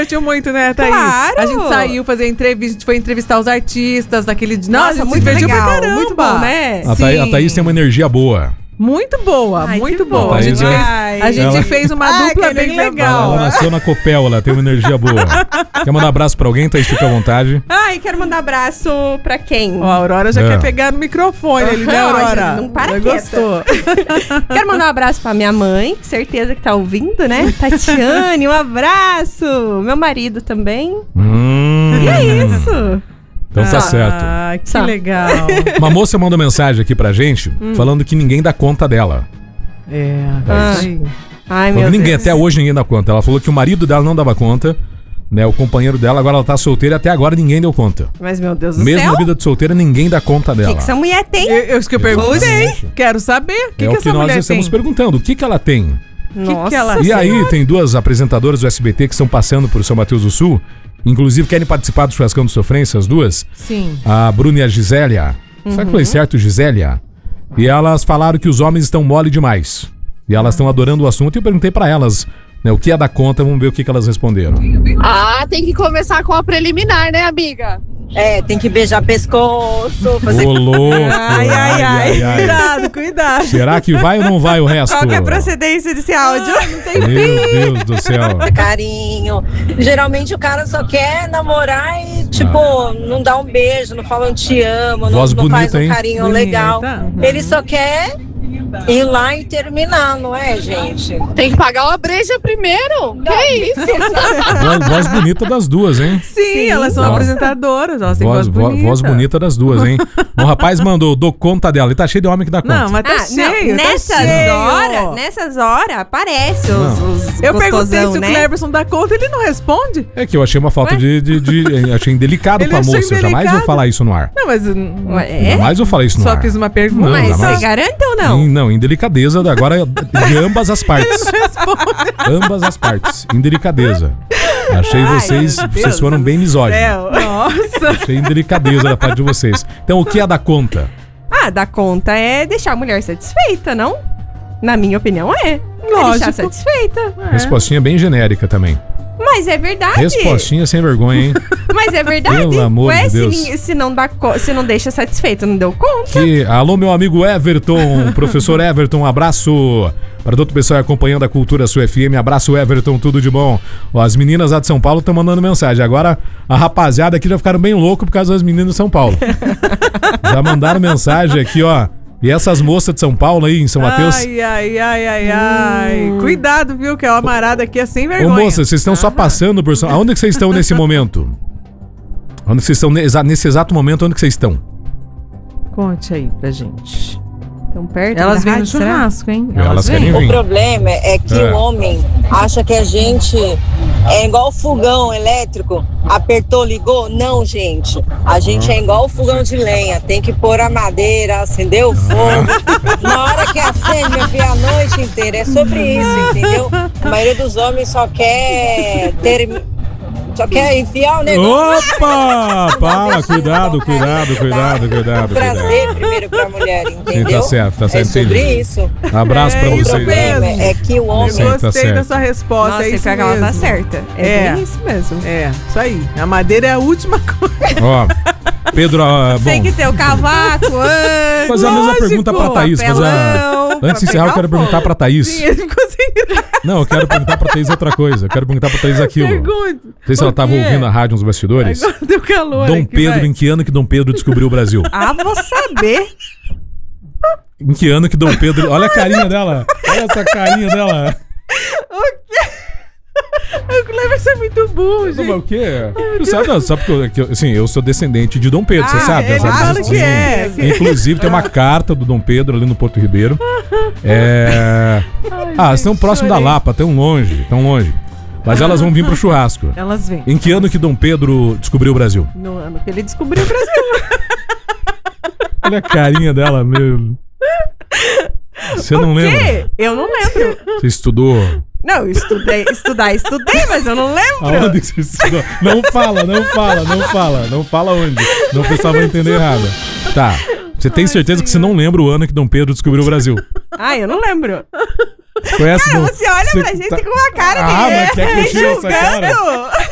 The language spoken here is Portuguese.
divertiu muito, né, Thaís? Claro. A gente saiu fazer entrevista, a gente foi entrevistar os artistas daquele... Nossa, a gente muito se divertiu legal, pra caramba. muito bom, né? A Thaís tem uma energia boa. Muito boa, Ai, muito que boa. bom. A gente, Ela- fez uma dupla que bem energia legal. Ela nasceu na Copel, ela tem uma energia boa. Quer mandar abraço pra alguém, Thaís? Fica à vontade. Ai, quero mandar abraço pra quem? Ó, a Aurora já quer pegar no microfone ali, né, Aurora? Não para Ela quieta. gostou. Quero mandar um abraço pra minha mãe, certeza que tá ouvindo, né? Tatiane, um abraço. Meu marido também. E é isso. Então tá certo. Ah, que Só. legal. Uma moça mandou mensagem aqui pra gente, falando que ninguém dá conta dela. É, isso aí. Ai, Falou meu que ninguém, Deus. até hoje ninguém dá conta. Ela falou que o marido dela não dava conta, né? O companheiro dela, agora ela tá solteira e até agora ninguém deu conta. Mas, meu Deus do Mesmo céu. na vida de solteira, ninguém dá conta O dela. que essa mulher tem? Isso que eu perguntei. Exatamente. Quero saber. O que É o que essa nós mulher estamos tem? perguntando. O que ela tem? Nossa. que ela- E aí, tem duas apresentadoras do SBT que estão passando por São Mateus do Sul. Inclusive, querem participar do Churrascão do Sofrência, as duas. Sim. A Bruna e a Gisélia. Será que foi certo, Gisélia? E elas falaram que os homens estão mole demais. E elas estão adorando o assunto. E eu perguntei pra elas, né, o que é da conta. Vamos ver o que elas responderam. Ah, tem que começar com a preliminar, né, amiga? É, tem que beijar pescoço, fazer... Ô, louco! Ai. Cuidado, cuidado. Será que vai ou não vai o resto? Qual que é a procedência desse áudio? Meu Deus do céu. carinho. Geralmente o cara só quer namorar e, tipo, não dá um beijo, não fala um te amo, Voz não faz bonita, um hein? carinho Bonita. legal. Uhum. Ele só quer ir lá e terminar, não é, gente? Tem que pagar uma breja primeiro. Que isso? Voz bonita das duas, hein? Sim, elas são Nossa. apresentadoras. Elas têm Voz bonita das duas, hein? Um rapaz mandou, dou conta dela. E tá cheio de homem que dá conta. Não, mas tá cheio. Nessas tá cheio. horas aparece os Eu perguntei se gostosão, o né? Cleverson dá conta, ele não responde. É que eu achei uma falta achei indelicado Ele com a achou moça. Jamais vou indelicado. falar isso no ar. Não, mas É? Jamais vou falar isso no só ar. fiz uma pergunta. Não, Mas jamais. você garante ou não? Não, indelicadeza agora de ambas as partes. Ambas as partes. Indelicadeza. Achei Ai, vocês meu Deus foram bem misóginos. Nossa. Achei indelicadeza da parte de vocês. Então, o que é da conta? Ah, dar conta é deixar a mulher satisfeita, não? Na minha opinião, é. É Lógico. deixar satisfeita. Respostinha bem genérica também. Mas é verdade. Respostinha sem vergonha, hein? Mas é verdade. Pelo amor Ué, de Deus. se não deixa satisfeito, não deu conta. Alô, meu amigo Everton, professor Everton, um abraço para todo o pessoal acompanhando a Cultura Sul FM. Abraço, Everton, tudo de bom. Ó, as meninas lá de São Paulo estão mandando mensagem. Agora, a rapaziada aqui já ficaram bem louco por causa das meninas de São Paulo. Já mandaram mensagem aqui, ó. E essas moças de São Paulo aí, em São Mateus? Ai. Cuidado, viu, que a amarada aqui é sem Ô, vergonha. moça, vocês estão só passando por São... Aonde que vocês estão nesse momento? Onde que vocês estão nesse exato momento? Onde que vocês estão? Conte aí pra gente. Tão perto Elas da vêm no rádio, será? churrasco, hein? Elas querem vêm. vir. O problema é que É. o homem acha que a gente é igual fogão elétrico. Apertou, ligou? Não, gente. A gente é igual fogão de lenha. Tem que pôr a madeira, acender o fogo. Na hora que acende, meu filho, a noite inteira. É sobre isso, entendeu? A maioria dos homens só quer enfiar o negócio. Opa! Para, cuidado. Prazer primeiro pra mulher, entendeu? Sim, tá certo, É sobre entendi. isso. Abraço pra O vocês. problema mesmo. é que o homem... Sim, Eu tá gostei certo. dessa resposta. Nossa, é isso pior que ela tá mesmo. certa. É bem isso mesmo. É, isso aí. A madeira é a última coisa. Ó, Pedro, bom, Tem que ter o cavaco antes. fazer a mesma lógico, pergunta pra Thaís. papelão, Antes de pra encerrar, eu pegar quero o perguntar fogo. pra Thaís. Sim, ele ficou sem graça. Não, eu quero perguntar pra Thaís outra coisa. Eu quero perguntar pra Thaís aquilo. Pergunte. Não sei se ela tava ouvindo a rádio nos bastidores. Agora deu calor Dom aqui, Pedro, vai. em que ano que Dom Pedro descobriu o Brasil? Ah, vou saber. Em que ano que Dom Pedro... Olha a carinha dela. Olha essa carinha dela. O Cleverson é muito burro, Mas gente. o quê? Tu sabe, não, sabe que eu, assim, eu sou descendente de Dom Pedro, você sabe? ele sabe fala disso? que Sim. é. Inclusive tem uma carta do Dom Pedro ali no Porto Ribeiro. Vocês estão próximo da Lapa, tão longe. Mas elas vão vir pro churrasco. Elas vêm. Em que ano que Dom Pedro descobriu o Brasil? No ano que ele descobriu o Brasil. Olha a carinha dela, meu. Você não lembra? Quê? Eu não lembro. Você estudou? Não, eu estudei, mas eu não lembro. Aonde que você estudou? Não fala onde. Não, o pessoal vai entender errado. Tá. Você tem certeza que você não lembra o ano que Dom Pedro descobriu o Brasil? Ah, eu não lembro. Conhece? Cara, você olha pra gente com uma cara mas quer que eu tire essa cara?